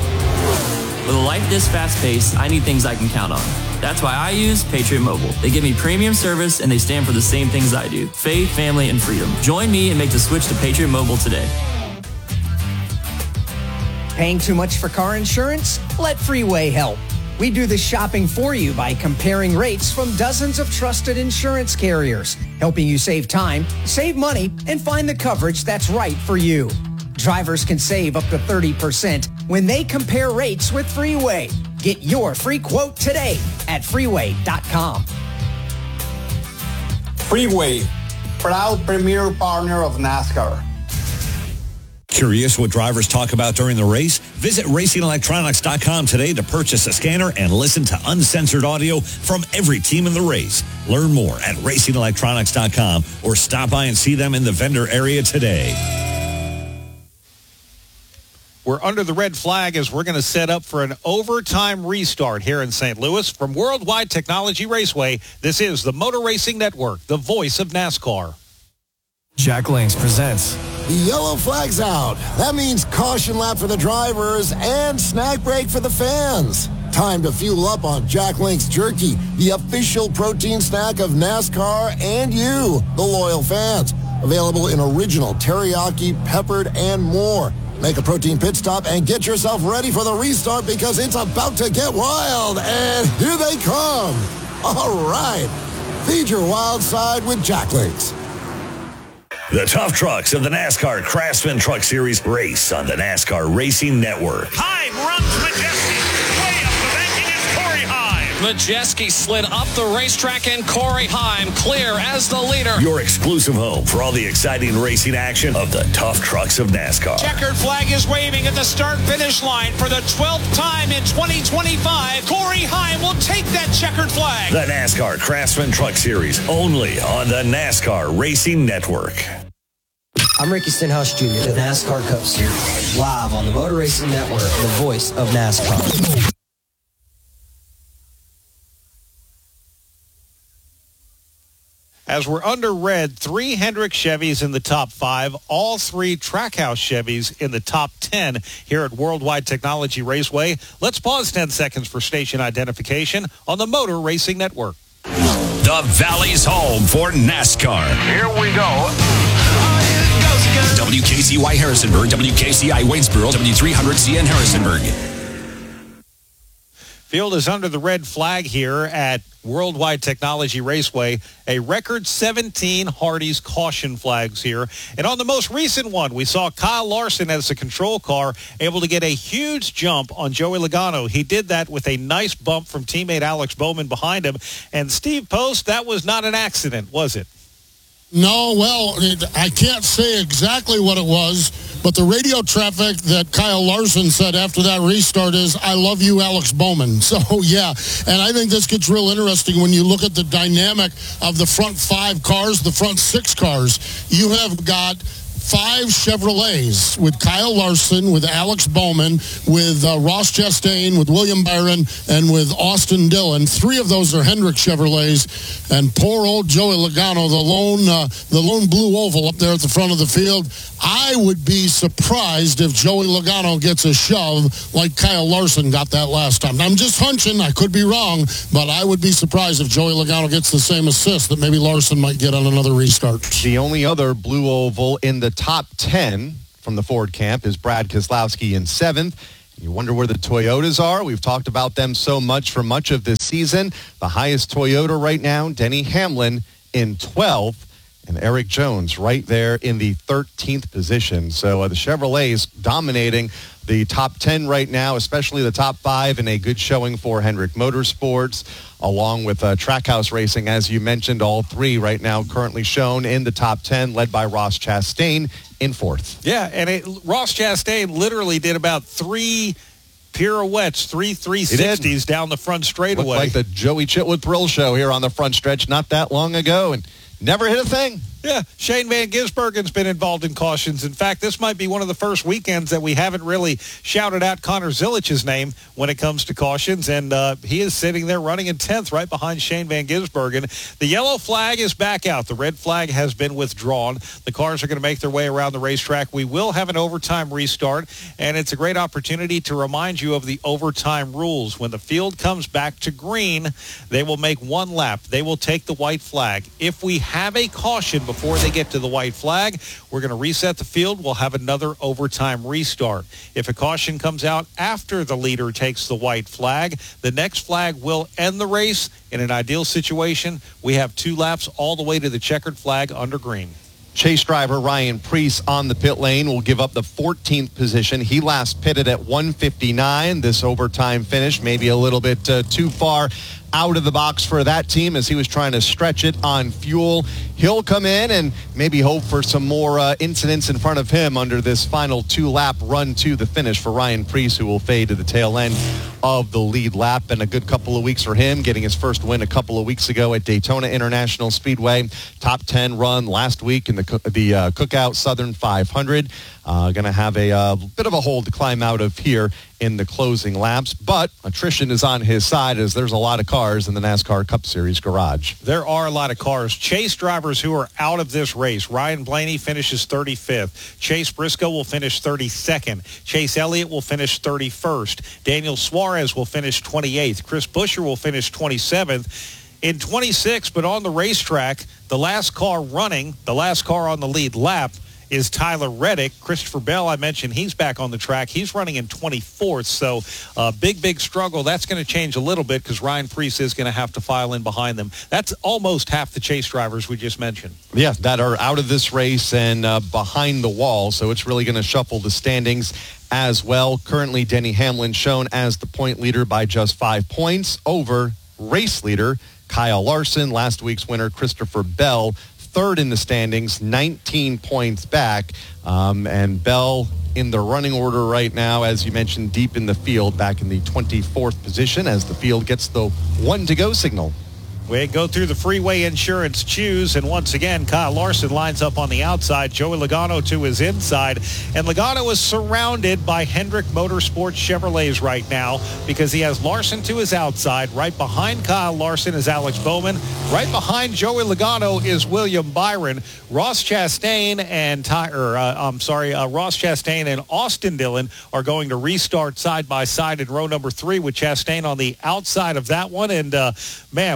With a life this fast-paced, I need things I can count on. That's why I use Patriot Mobile. They give me premium service, and they stand for the same things I do: faith, family, and freedom. Join me and make the switch to Patriot Mobile today. Paying too much for car insurance? Let Freeway help. We do the shopping for you by comparing rates from dozens of trusted insurance carriers, helping you save time, save money, and find the coverage that's right for you. Drivers can save up to 30% when they compare rates with Freeway. Get your free quote today at freeway.com. Freeway, proud premier partner of NASCAR. Curious what drivers talk about during the race? Visit RacingElectronics.com today to purchase a scanner and listen to uncensored audio from every team in the race. Learn more at RacingElectronics.com or stop by and see them in the vendor area today. We're under the red flag as we're going to set up for an overtime restart here in St. Louis. From Worldwide Technology Raceway, this is the Motor Racing Network, the voice of NASCAR. Jack Links presents. The yellow flag's out. That means caution lap for the drivers and snack break for the fans. Time to fuel up on Jack Links Jerky, the official protein snack of NASCAR and you, the loyal fans. Available in original, teriyaki, peppered, and more. Make a protein pit stop and get yourself ready for the restart because it's about to get wild. And here they come. All right. Feed your wild side with Jack Links. The tough trucks of the NASCAR Craftsman Truck Series race on the NASCAR Racing Network. Heim runs Majeski. Way up the banking is Corey Heim. Majeski slid up the racetrack and Corey Heim clear as the leader. Your exclusive home for all the exciting racing action of the tough trucks of NASCAR. Checkered flag is waving at the start-finish line for the 12th time in 2025. Corey Heim will take that checkered flag. The NASCAR Craftsman Truck Series, only on the NASCAR Racing Network. I'm Ricky Stenhouse Jr., the NASCAR Cup Series, live on the Motor Racing Network, the voice of NASCAR. As we're under red, 3 Hendrick Chevys in the top 5, all 3 Trackhouse Chevys in the top 10 here at Worldwide Technology Raceway. Let's pause 10 seconds for station identification on the Motor Racing Network. The Valley's home for NASCAR. Here we go. WKCY Harrisonburg, WKCI Waynesboro, W300CN Harrisonburg. Field is under the red flag here at Worldwide Technology Raceway. A record 17 Hardee's caution flags here. And on the most recent one, we saw Kyle Larson as a control car able to get a huge jump on Joey Logano. He did that with a nice bump from teammate Alex Bowman behind him. And Steve Post, that was not an accident, was it? No, well, I can't say exactly what it was, but the radio traffic that Kyle Larson said after that restart is, "I love you, Alex Bowman." So, yeah, and I think this gets real interesting when you look at the dynamic of the front 5 cars, the front 6 cars. You have got 5 Chevrolets with Kyle Larson, with Alex Bowman, with Ross Chastain, with William Byron, and with Austin Dillon. 3 of those are Hendrick Chevrolets, and poor old Joey Logano, the lone blue oval up there at the front of the field. I would be surprised if Joey Logano gets a shove like Kyle Larson got that last time. I'm just hunching. I could be wrong, but I would be surprised if Joey Logano gets the same assist that maybe Larson might get on another restart. The only other blue oval in the top 10 from the Ford camp is Brad Keselowski in 7th. You wonder where the Toyotas are. We've talked about them so much for much of this season. The highest Toyota right now, Denny Hamlin in 12th. And Eric Jones right there in the 13th position. So the Chevrolets dominating the top 10 right now, especially the top 5, and a good showing for Hendrick Motorsports, along with Trackhouse Racing, as you mentioned, all 3 right now currently shown in the top 10, led by Ross Chastain in 4th. Yeah, and Ross Chastain literally did about 3 pirouettes, 3 360s down the front straightaway. Looked like the Joey Chitwood Thrill Show here on the front stretch not that long ago, and never hit a thing. Yeah, Shane Van Gisbergen's been involved in cautions. In fact, this might be one of the first weekends that we haven't really shouted out Connor Zilich's name when it comes to cautions, and he is sitting there running in 10th right behind Shane Van Gisbergen. The yellow flag is back out. The red flag has been withdrawn. The cars are going to make their way around the racetrack. We will have an overtime restart, and it's a great opportunity to remind you of the overtime rules. When the field comes back to green, they will make 1 lap. They will take the white flag. If we have a caution before they get to the white flag, we're going to reset the field. We'll have another overtime restart. If a caution comes out after the leader takes the white flag, the next flag will end the race. In an ideal situation, we have 2 laps all the way to the checkered flag under green. Chase driver Ryan Preece on the pit lane will give up the 14th position. He last pitted at 1:59. This overtime finish maybe a little bit too far out of the box for that team as he was trying to stretch it on fuel. He'll come in and maybe hope for some more incidents in front of him under this final 2-lap run to the finish for Ryan Preece, who will fade to the tail end of the lead lap. And a good couple of weeks for him, getting his first win a couple of weeks ago at Daytona International Speedway. Top 10 run last week in the Cookout Southern 500. Going to have a bit of a hole to climb out of here in the closing laps, but attrition is on his side as there's a lot of cars in the NASCAR Cup Series garage. There are a lot of cars. Chase drivers who are out of this race. Ryan Blaney finishes 35th. Chase Briscoe will finish 32nd. Chase Elliott will finish 31st. Daniel Suarez will finish 28th. Chris Buescher will finish 27th. In 26, but on the racetrack, the last car running, the last car on the lead lap, is Tyler Reddick. Christopher Bell, I mentioned, he's back on the track. He's running in 24th, so big struggle. That's going to change a little bit because Ryan Preece is going to have to file in behind them. That's almost half the Chase drivers we just mentioned. Yeah, that are out of this race and behind the wall, so it's really going to shuffle the standings as well. Currently, Denny Hamlin shown as the point leader by just 5 points over race leader Kyle Larson, last week's winner Christopher Bell, 3rd in the standings, 19 points back. And Bell in the running order right now, as you mentioned, deep in the field, back in the 24th position as the field gets the 1-to-go signal. We go through the Freeway Insurance Choose, and once again, Kyle Larson lines up on the outside, Joey Logano to his inside, and Logano is surrounded by Hendrick Motorsports Chevrolets right now because he has Larson to his outside. Right behind Kyle Larson is Alex Bowman. Right behind Joey Logano is William Byron. Ross Chastain and Austin Dillon are going to restart side by side in row number 3 with Chastain on the outside of that one. And man, what a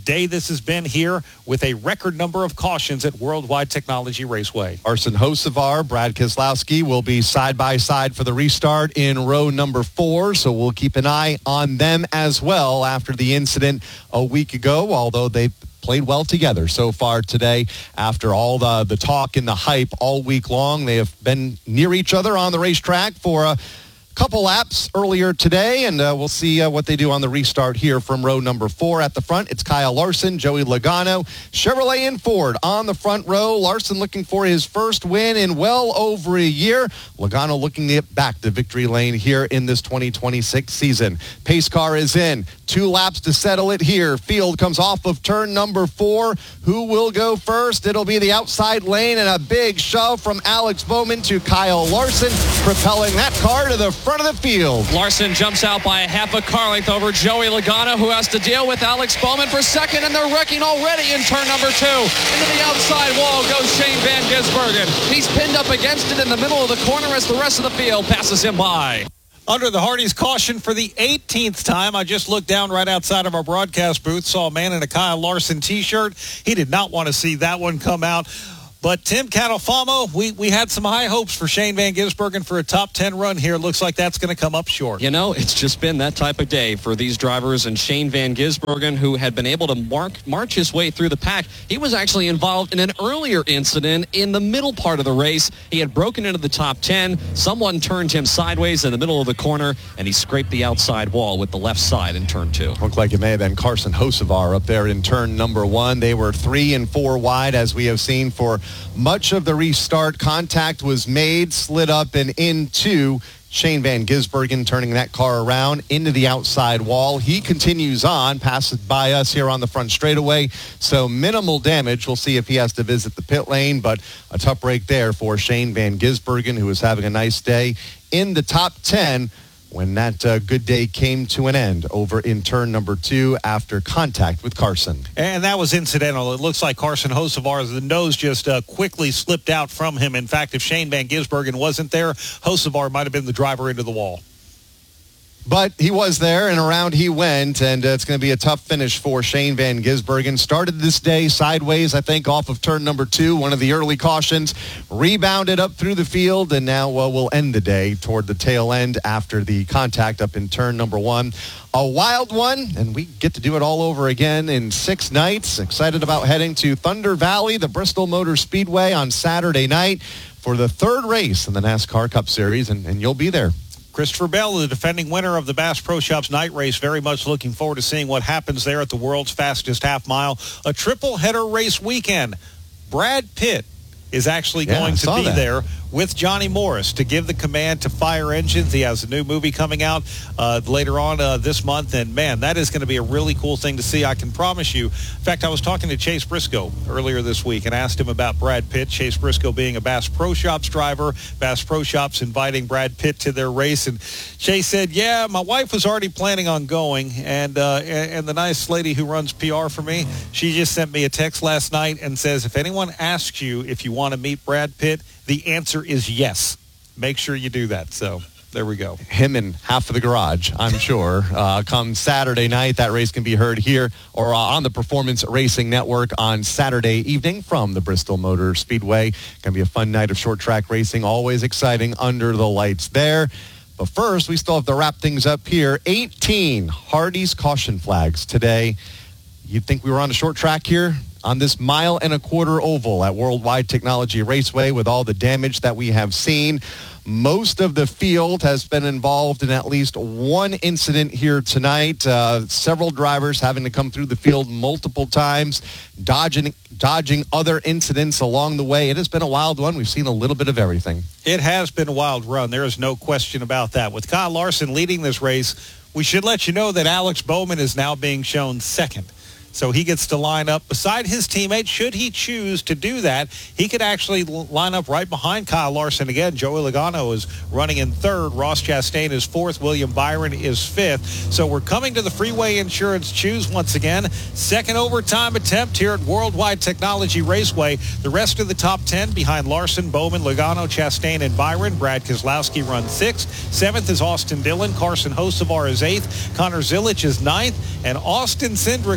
day this has been here with a record number of cautions at Worldwide Technology Raceway. Carson Hocevar, Brad Keselowski will be side by side for the restart in row number 4, so we'll keep an eye on them as well after the incident a week ago, although they played well together so far today. After all the talk and the hype all week long, they have been near each other on the racetrack for a couple laps earlier today, and we'll see what they do on the restart here from row number 4. At the front, it's Kyle Larson, Joey Logano, Chevrolet and Ford on the front row. Larson looking for his first win in well over a year. Logano looking to get back to victory lane here in this 2026 season. Pace car is in. 2 laps to settle it here. Field comes off of turn number 4. Who will go first? It'll be the outside lane, and a big shove from Alex Bowman to Kyle Larson, propelling that car to the front of the field. Larson jumps out by a half a car length over Joey Logano, who has to deal with Alex Bowman for second, and they're wrecking already in turn number 2. Into the outside wall goes Shane Van Gisbergen. He's pinned up against it in the middle of the corner as the rest of the field passes him by. Under the Hardee's caution for the 18th time, I just looked down right outside of our broadcast booth, saw a man in a Kyle Larson T-shirt. He did not want to see that one come out. But Tim Catalfamo, we had some high hopes for Shane Van Gisbergen for a top 10 run here. Looks like that's going to come up short. You know, it's just been that type of day for these drivers, and Shane Van Gisbergen, who had been able to march his way through the pack, he was actually involved in an earlier incident in the middle part of the race. He had broken into the top 10. Someone turned him sideways in the middle of the corner, and he scraped the outside wall with the left side in turn 2. Looked like it may have been Carson Hocevar up there in turn number 1. They were 3 and 4 wide, as we have seen for much of the restart. Contact was made, slid up and into Shane Van Gisbergen, turning that car around into the outside wall. He continues on, passes by us here on the front straightaway, so minimal damage. We'll see if he has to visit the pit lane, but a tough break there for Shane Van Gisbergen, who was having a nice day in the top 10 when that good day came to an end over in turn number 2 after contact with Carson. And that was incidental. It looks like Carson Hocevar, the nose just quickly slipped out from him. In fact, if Shane Van Gisbergen wasn't there, Hocevar might have been the driver into the wall. But he was there, and around he went, and it's going to be a tough finish for Shane Van Gisbergen. Started this day sideways, I think, off of turn number 2, one of the early cautions. Rebounded up through the field, and now we'll end the day toward the tail end after the contact up in turn number 1. A wild one, and we get to do it all over again in 6 nights. Excited about heading to Thunder Valley, the Bristol Motor Speedway, on Saturday night for the 3rd race in the NASCAR Cup Series, and you'll be there. Christopher Bell, the defending winner of the Bass Pro Shops night race, very much looking forward to seeing what happens there at the world's fastest half mile. A triple header race weekend. Brad Pitt is actually going to be there with Johnny Morris to give the command to Fire Engines. He has a new movie coming out later on this month, and man, that is going to be a really cool thing to see. I can promise you. In fact, I was talking to Chase Briscoe earlier this week and asked him about Brad Pitt. Chase Briscoe being a Bass Pro Shops driver, Bass Pro Shops inviting Brad Pitt to their race, and Chase said, yeah, my wife was already planning on going, and the nice lady who runs PR for me, she just sent me a text last night and says, if anyone asks you if you want to meet Brad Pitt, the answer is yes. Make sure you do that. So there we go. Him and half of the garage, I'm sure. Come Saturday night, that race can be heard here or on the Performance Racing Network on Saturday evening from the Bristol Motor Speedway. Going to be a fun night of short track racing. Always exciting under the lights there. But first, we still have to wrap things up here. 18 Hardee's caution flags today. You'd think we were on a short track here on this 1.25-mile oval at Worldwide Technology Raceway with all the damage that we have seen. Most of the field has been involved in at least one incident here tonight. Several drivers having to come through the field multiple times, dodging other incidents along the way. It has been a wild one. We've seen a little bit of everything. It has been a wild run. There is no question about that. With Kyle Larson leading this race, we should let you know that Alex Bowman is now being shown second. So he gets to line up beside his teammate. Should he choose to do that, he could actually line up right behind Kyle Larson again. Joey Logano is running in 3rd. Ross Chastain is 4th. William Byron is 5th. So we're coming to the Freeway Insurance Choose once again. Second overtime attempt here at Worldwide Technology Raceway. The rest of the top 10 behind Larson, Bowman, Logano, Chastain, and Byron. Brad Keselowski runs 6th. 7th is Austin Dillon. Carson Hocevar is 8th. Connor Zilic is 9th. And Austin Cindric, one of only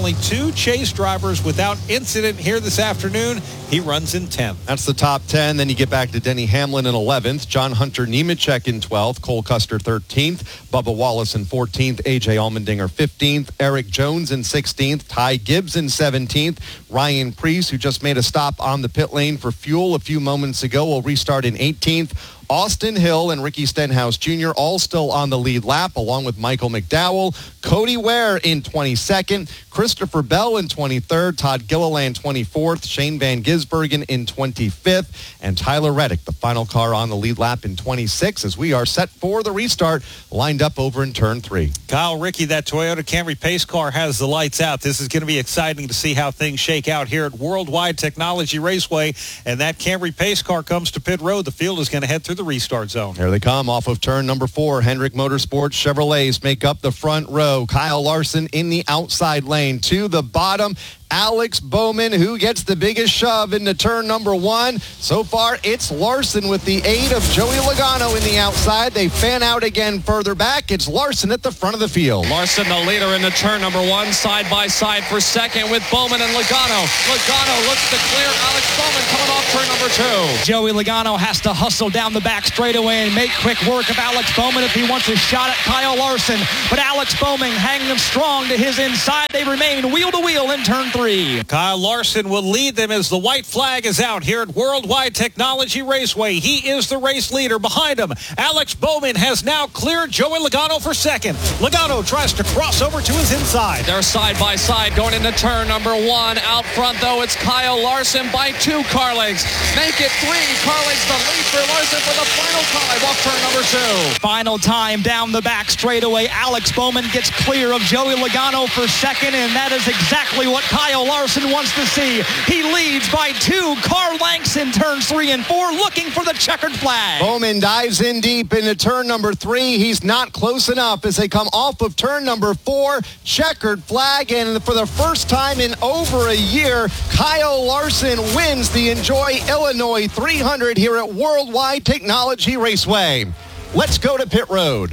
only 2 Chase drivers without incident here this afternoon. He runs in 10th. That's the top 10. Then you get back to Denny Hamlin in 11th, John Hunter Nemechek in 12th, Cole Custer 13th, Bubba Wallace in 14th, A.J. Allmendinger 15th, Eric Jones in 16th, Ty Gibbs in 17th, Ryan Preece, who just made a stop on the pit lane for fuel a few moments ago, will restart in 18th. Austin Hill and Ricky Stenhouse Jr. all still on the lead lap, along with Michael McDowell. Cody Ware in 22nd, Christopher Bell in 23rd, Todd Gilliland 24th, Shane Van Gisbergen in 25th, and Tyler Reddick, the final car on the lead lap in 26, as we are set for the restart, lined up over in turn 3. Kyle, Ricky, that Toyota Camry pace car has the lights out. This is going to be exciting to see how things shake out here at Worldwide Technology Raceway, and that Camry pace car comes to pit road. The field is going to head through the restart zone. Here they come off of turn number 4. Hendrick Motorsports Chevrolets make up the front row. Kyle Larson in the outside lane. To the bottom, Alex Bowman, who gets the biggest shove into turn number 1. So far, it's Larson with the aid of Joey Logano in the outside. They fan out again further back. It's Larson at the front of the field. Larson, the leader into turn number 1, side by side for second with Bowman and Logano. Logano looks to clear Alex Bowman coming off turn number 2. Joey Logano has to hustle down the back straightaway and make quick work of Alex Bowman if he wants a shot at Kyle Larson. But Alex Bowman hanging strong to his inside. They remain wheel to wheel in turn 3. Kyle Larson will lead them as the white flag is out here at Worldwide Technology Raceway. He is the race leader. Behind him, Alex Bowman has now cleared Joey Logano for second. Logano tries to cross over to his inside. They're side by side going into turn number 1. Out front, though, it's Kyle Larson by 2 car lengths. Make it 3. Car lengths the lead for Larson for the final time off turn number 2. Final time down the back straightaway. Alex Bowman gets clear of Joey Logano for second, and that is exactly what Kyle Larson wants to see. He leads by 2 car lengths in turns 3 and 4, looking for the checkered flag. Bowman dives in deep into turn number 3. He's not close enough as they come off of turn number 4. Checkered flag, and for the first time in over a year, Kyle Larson wins the Enjoy Illinois 300 here at Worldwide Technology Raceway. Let's go to pit road.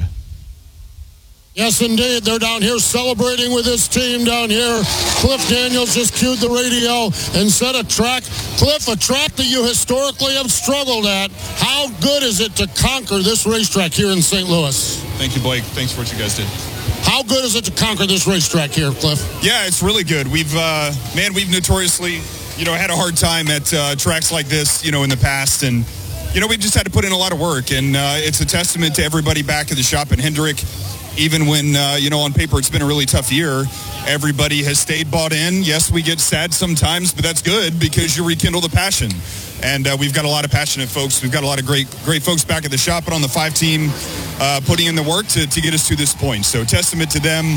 Yes, indeed. They're down here celebrating with his team down here. Cliff Daniels just cued the radio and set a track. Cliff, a track that you historically have struggled at. How good is it to conquer this racetrack here in St. Louis? Thank you, Blake. Thanks for what you guys did. How good is it to conquer this racetrack here, Cliff? Yeah, it's really good. We've notoriously, had a hard time at tracks like this, in the past. And, we've just had to put in a lot of work. And it's a testament to everybody back at the shop in Hendrick. Even when, on paper it's been a really tough year, everybody has stayed bought in. Yes, we get sad sometimes, but that's good because you rekindle the passion. And we've got a lot of passionate folks. We've got a lot of great folks back at the shop and on the 5 team putting in the work to get us to this point. So testament to them.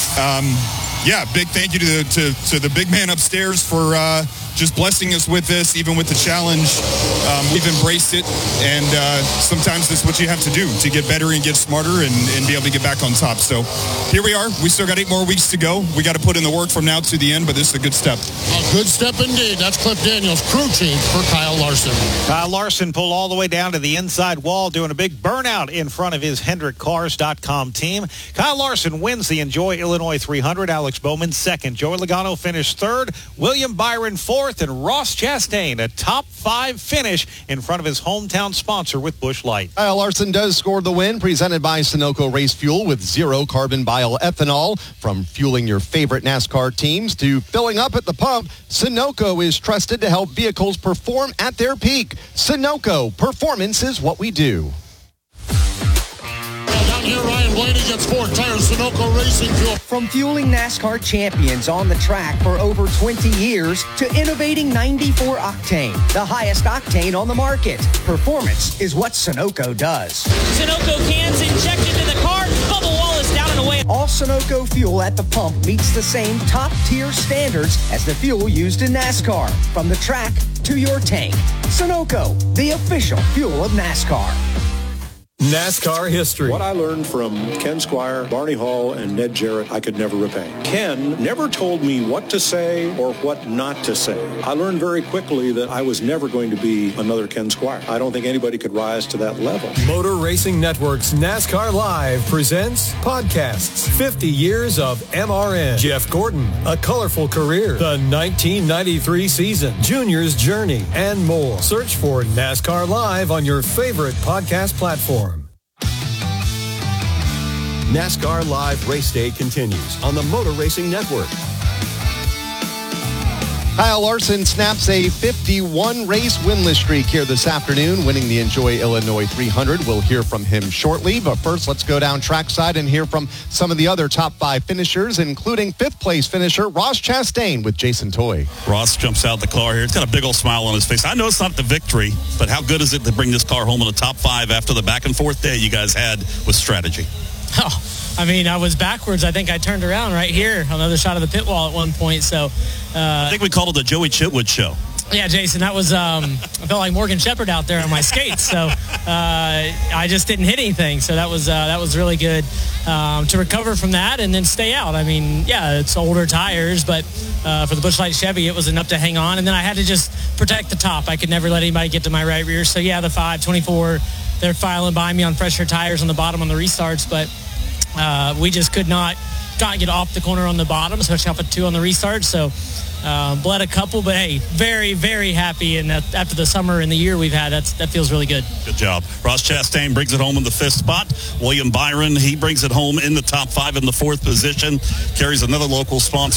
Big thank you to the big man upstairs for just blessing us with this, even with the challenge. We've embraced it, and sometimes that's what you have to do to get better and get smarter and be able to get back on top. So here we are. We still got 8 more weeks to go. We got to put in the work from now to the end, but this is a good step. A good step indeed. That's Cliff Daniels, crew chief for Kyle Larson. Kyle Larson pulled all the way down to the inside wall, doing a big burnout in front of his HendrickCars.com team. Kyle Larson wins the Enjoy Illinois 300. Alex Bowman second. Joey Logano finished third. William Byron fourth, and Ross Chastain a top 5 finish in front of his hometown sponsor with Busch Light. Kyle Larson does score the win, presented by Sunoco Race Fuel with 0 carbon bioethanol. From fueling your favorite NASCAR teams to filling up at the pump, Sunoco is trusted to help vehicles perform at their peak. Sunoco, performance is what we do. Down here, Ryan Blaney gets 4 tires, Sunoco Racing Fuel. From fueling NASCAR champions on the track for over 20 years to innovating 94 octane, the highest octane on the market. Performance is what Sunoco does. Sunoco cans injected to the car. Bubba Wallace down and away. All Sunoco fuel at the pump meets the same top-tier standards as the fuel used in NASCAR. From the track to your tank. Sunoco, the official fuel of NASCAR. NASCAR history. What I learned from Ken Squire, Barney Hall, and Ned Jarrett, I could never repay. Ken never told me what to say or what not to say. I learned very quickly that I was never going to be another Ken Squire. I don't think anybody could rise to that level. Motor Racing Network's NASCAR Live presents podcasts. 50 years of MRN. Jeff Gordon, A Colorful Career. The 1993 season. Junior's Journey, and more. Search for NASCAR Live on your favorite podcast platform. NASCAR Live Race Day continues on the Motor Racing Network. Kyle Larson snaps a 51-race winless streak here this afternoon, winning the Enjoy Illinois 300. We'll hear from him shortly, but first let's go down trackside and hear from some of the other top 5 finishers, including 5th-place finisher Ross Chastain with Jason Toy. Ross jumps out the car here. He's got a big old smile on his face. I know it's not the victory, but how good is it to bring this car home in the top 5 after the back-and-forth day you guys had with strategy? Oh, I mean, I was backwards. I think I turned around right here. Another shot of the pit wall at one point. So I think we called it the Joey Chitwood show. Yeah, Jason, that was, I felt like Morgan Shepherd out there on my skates. So I just didn't hit anything. So that was really good to recover from that and then stay out. I mean, yeah, it's older tires, but for the Busch Light Chevy, it was enough to hang on. And then I had to just protect the top. I could never let anybody get to my right rear. So, yeah, the 524, they're filing by me on fresher tires on the bottom on the restarts. But we just could not get off the corner on the bottom, especially off of 2 on the restart. So bled a couple, but hey, very, very happy. And after the summer and the year we've had, that feels really good. Good job. Ross Chastain brings it home in the 5th spot. William Byron, he brings it home in the top 5 in the 4th position. Carries another local sponsor.